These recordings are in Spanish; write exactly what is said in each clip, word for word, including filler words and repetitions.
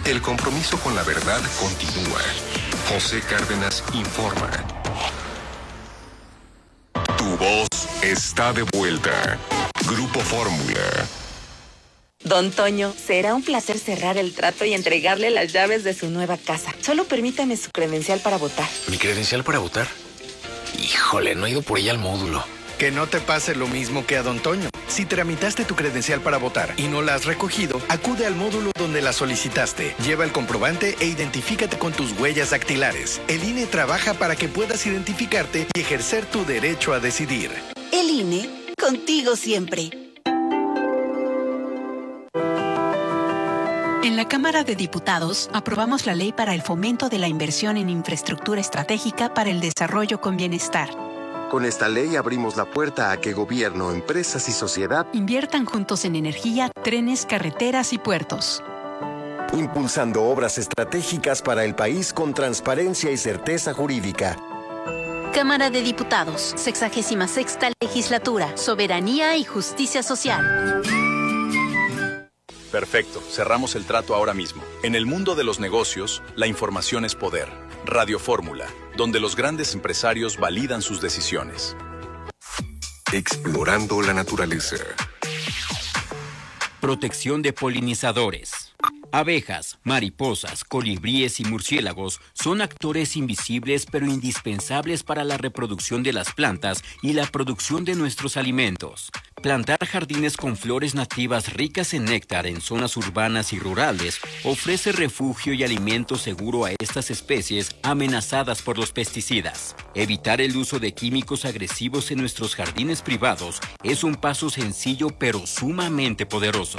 El compromiso con la verdad continúa. José Cárdenas informa. Tu voz está de vuelta. Grupo Fórmula. Don Toño, será un placer cerrar el trato y entregarle las llaves de su nueva casa. Solo permítame su credencial para votar. ¿Mi credencial para votar? Híjole, no he ido por ella al módulo. Que no te pase lo mismo que a Don Toño. Si tramitaste tu credencial para votar y no la has recogido, acude al módulo donde la solicitaste. Lleva el comprobante e identifícate con tus huellas dactilares. El I N E trabaja para que puedas identificarte y ejercer tu derecho a decidir. El I N E, contigo siempre. En la Cámara de Diputados aprobamos la ley para el fomento de la inversión en infraestructura estratégica para el desarrollo con bienestar. Con esta ley abrimos la puerta a que gobierno, empresas y sociedad inviertan juntos en energía, trenes, carreteras y puertos. Impulsando obras estratégicas para el país con transparencia y certeza jurídica. Cámara de Diputados, sexagésima sexta legislatura, soberanía y justicia social. Perfecto, cerramos el trato ahora mismo. En el mundo de los negocios, la información es poder. Radio Fórmula, donde los grandes empresarios validan sus decisiones. Explorando la naturaleza. Protección de polinizadores. Abejas, mariposas, colibríes y murciélagos son actores invisibles pero indispensables para la reproducción de las plantas y la producción de nuestros alimentos. Plantar jardines con flores nativas ricas en néctar en zonas urbanas y rurales ofrece refugio y alimento seguro a estas especies amenazadas por los pesticidas. Evitar el uso de químicos agresivos en nuestros jardines privados es un paso sencillo pero sumamente poderoso.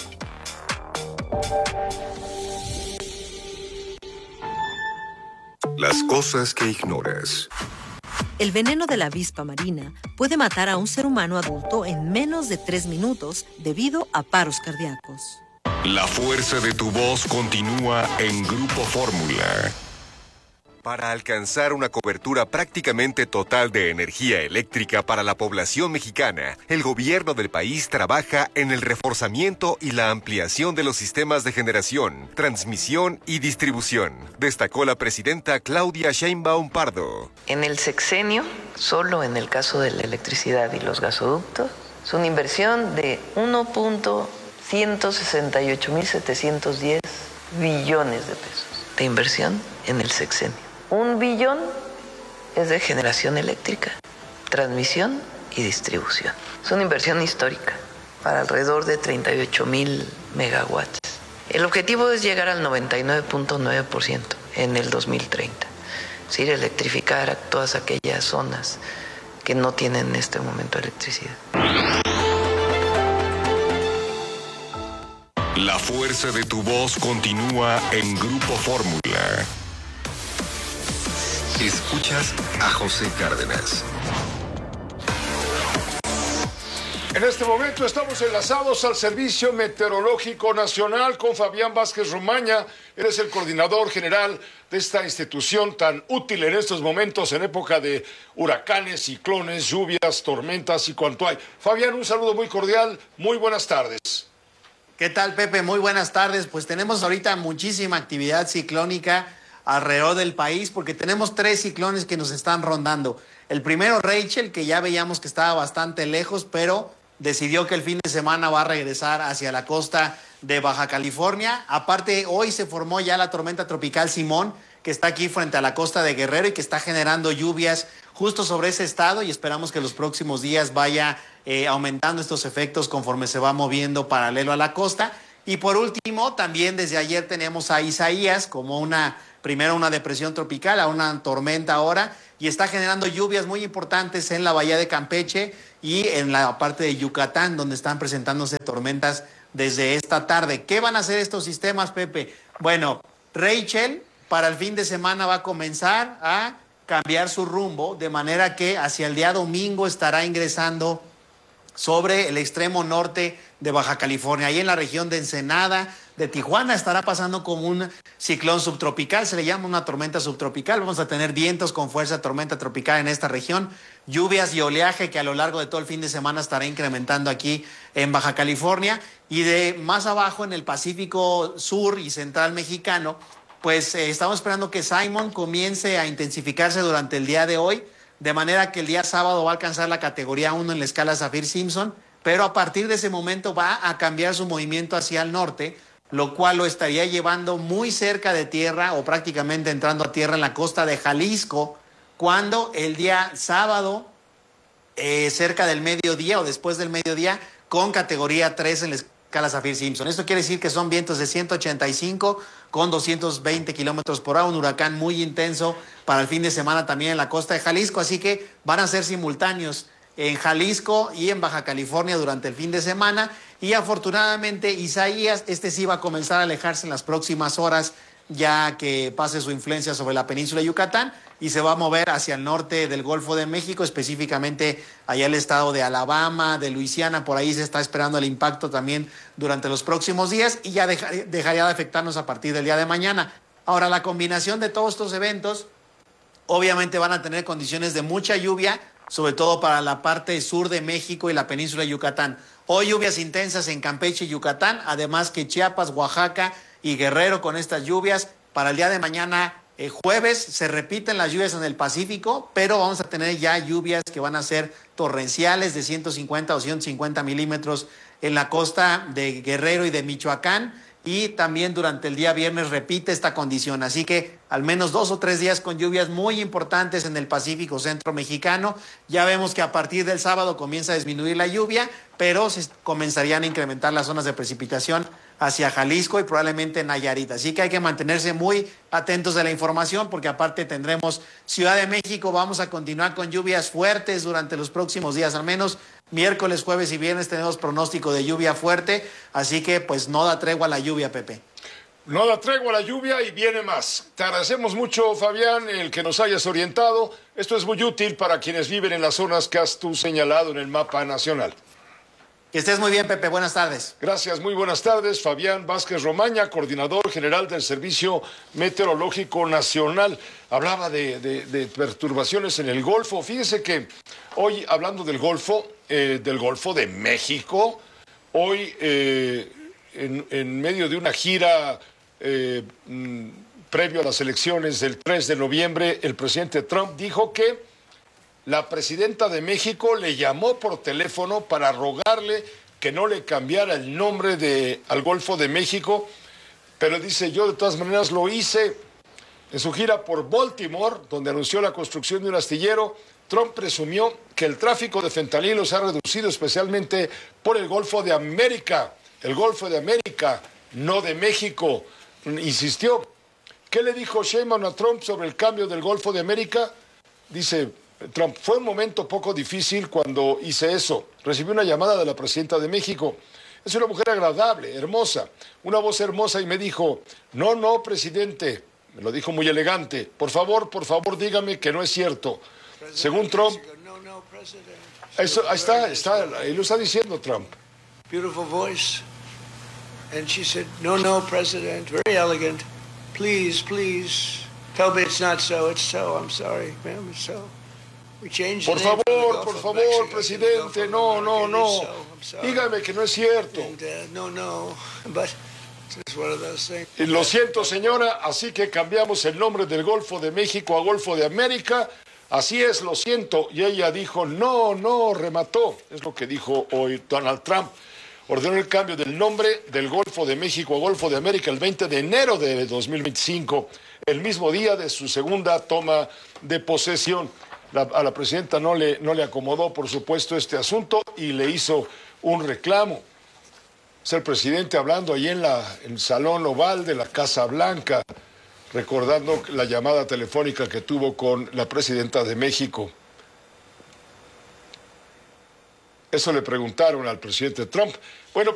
Las cosas que ignoras. El veneno de la avispa marina puede matar a un ser humano adulto en menos de tres minutos debido a paros cardíacos. La fuerza de tu voz continúa en Grupo Fórmula. Para alcanzar una cobertura prácticamente total de energía eléctrica para la población mexicana, el gobierno del país trabaja en el reforzamiento y la ampliación de los sistemas de generación, transmisión y distribución, destacó la presidenta Claudia Sheinbaum Pardo. En el sexenio, solo en el caso de la electricidad y los gasoductos, es una inversión de uno punto ciento sesenta y ocho mil setecientos diez billones de pesos de inversión en el sexenio. Un billón es de generación eléctrica, transmisión y distribución. Es una inversión histórica para alrededor de treinta y ocho mil megawatts. El objetivo es llegar al noventa y nueve punto nueve por ciento en el dos mil treinta. Es decir, electrificar a todas aquellas zonas que no tienen en este momento electricidad. La fuerza de tu voz continúa en Grupo Fórmula. Escuchas a José Cárdenas. En este momento estamos enlazados al Servicio Meteorológico Nacional con Fabián Vázquez Romaña. Eres el coordinador general de esta institución tan útil en estos momentos, en época de huracanes, ciclones, lluvias, tormentas y cuanto hay. Fabián, un saludo muy cordial. Muy buenas tardes. ¿Qué tal, Pepe? Muy buenas tardes. Pues tenemos ahorita muchísima actividad ciclónica alrededor del país porque tenemos tres ciclones que nos están rondando. El primero, Rachel, que ya veíamos que estaba bastante lejos, pero decidió que el fin de semana va a regresar hacia la costa de Baja California. Aparte, hoy se formó ya la tormenta tropical Simón, que está aquí frente a la costa de Guerrero y que está generando lluvias justo sobre ese estado, y esperamos que los próximos días vaya eh, aumentando estos efectos conforme se va moviendo paralelo a la costa. Y por último, también desde ayer tenemos a Isaías como una, primero una depresión tropical, a una tormenta ahora, y está generando lluvias muy importantes en la bahía de Campeche y en la parte de Yucatán, donde están presentándose tormentas desde esta tarde. ¿Qué van a hacer estos sistemas, Pepe? Bueno, Rachel para el fin de semana va a comenzar a cambiar su rumbo, de manera que hacia el día domingo estará ingresando sobre el extremo norte de Baja California. Ahí en la región de Ensenada, de Tijuana, estará pasando como un ciclón subtropical, se le llama una tormenta subtropical. Vamos a tener vientos con fuerza de tormenta tropical en esta región, lluvias y oleaje que a lo largo de todo el fin de semana estará incrementando aquí en Baja California. Y de más abajo en el Pacífico Sur y Central mexicano, pues eh, estamos esperando que Simon comience a intensificarse durante el día de hoy, de manera que el día sábado va a alcanzar la categoría uno en la escala Saffir-Simpson, pero a partir de ese momento va a cambiar su movimiento hacia el norte, lo cual lo estaría llevando muy cerca de tierra o prácticamente entrando a tierra en la costa de Jalisco, cuando el día sábado, eh, cerca del mediodía o después del mediodía, con categoría tres en la escala Saffir-Simpson. Esto quiere decir que son vientos de ciento ochenta y cinco con doscientos veinte kilómetros por hora, un huracán muy intenso para el fin de semana también en la costa de Jalisco, así que van a ser simultáneos en Jalisco y en Baja California durante el fin de semana. Y afortunadamente Isaías, este sí va a comenzar a alejarse en las próximas horas, ya que pase su influencia sobre la península de Yucatán, y se va a mover hacia el norte del Golfo de México, específicamente allá el estado de Alabama, de Luisiana. Por ahí se está esperando el impacto también durante los próximos días, y ya deja, dejaría de afectarnos a partir del día de mañana. Ahora, la combinación de todos estos eventos obviamente van a tener condiciones de mucha lluvia, sobre todo para la parte sur de México y la península de Yucatán. Hoy lluvias intensas en Campeche y Yucatán, además que Chiapas, Oaxaca y Guerrero con estas lluvias. Para el día de mañana, eh, jueves, se repiten las lluvias en el Pacífico, pero vamos a tener ya lluvias que van a ser torrenciales de ciento cincuenta o ciento cincuenta milímetros en la costa de Guerrero y de Michoacán. Y también durante el día viernes repite esta condición. Así que al menos dos o tres días con lluvias muy importantes en el Pacífico centro mexicano. Ya vemos que a partir del sábado comienza a disminuir la lluvia, pero se comenzarían a incrementar las zonas de precipitación hacia Jalisco y probablemente Nayarit. Así que hay que mantenerse muy atentos de la información, porque aparte tendremos Ciudad de México. Vamos a continuar con lluvias fuertes durante los próximos días, al menos miércoles, jueves y viernes tenemos pronóstico de lluvia fuerte, así que pues no da tregua a la lluvia, Pepe. No da tregua a la lluvia y viene más. Te agradecemos mucho, Fabián, el que nos hayas orientado. Esto es muy útil para quienes viven en las zonas que has tú señalado en el mapa nacional. Que estés muy bien, Pepe. Buenas tardes. Gracias, muy buenas tardes. Fabián Vázquez Romaña, coordinador general del Servicio Meteorológico Nacional. Hablaba de, de, de perturbaciones en el Golfo. Fíjese que hoy, hablando del Golfo, eh, del Golfo de México, hoy, eh, en, en medio de una gira eh, mm, previo a las elecciones del tres de noviembre, el presidente Trump dijo que la presidenta de México le llamó por teléfono para rogarle que no le cambiara el nombre de, al Golfo de México, pero dice, yo de todas maneras lo hice. En su gira por Baltimore, donde anunció la construcción de un astillero, Trump presumió que el tráfico de fentanilo se ha reducido especialmente por el Golfo de América, el Golfo de América, no de México. Insistió. ¿Qué le dijo Sheinbaum a Trump sobre el cambio del Golfo de América? Dice Trump, fue un momento poco difícil cuando hice eso. Recibí una llamada de la presidenta de México. Es una mujer agradable, hermosa, una voz hermosa, y me dijo, no, no, presidente, me lo dijo muy elegante, por favor, por favor, dígame que no es cierto. Según Trump, eso, ahí está, está, ahí lo está diciendo Trump. Beautiful voice. And she said, no, no, President, very elegant. Please, please, tell me it's not so, it's so, I'm sorry, ma'am, it's so. Por favor, por favor, presidente, no, no, no. Dígame que no es cierto. Y lo siento, señora, así que cambiamos el nombre del Golfo de México a Golfo de América. Así es, lo siento. Y ella dijo, no, no, remató. Es lo que dijo hoy Donald Trump. Ordenó el cambio del nombre del Golfo de México a Golfo de América el veinte de enero de dos mil veinticinco, el mismo día de su segunda toma de posesión. La, a la presidenta no le, no le acomodó, por supuesto, este asunto y le hizo un reclamo. Es el presidente hablando ahí en, la, en el Salón Oval de la Casa Blanca, recordando la llamada telefónica que tuvo con la presidenta de México. Eso le preguntaron al presidente Trump. Bueno,